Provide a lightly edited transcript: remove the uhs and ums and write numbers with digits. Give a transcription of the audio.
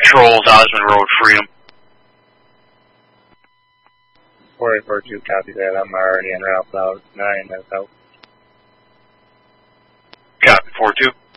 Controls, Osmond Road, Freedom. 4842, copy that. I'm already en route out 9, that's out. Copy, 4-2.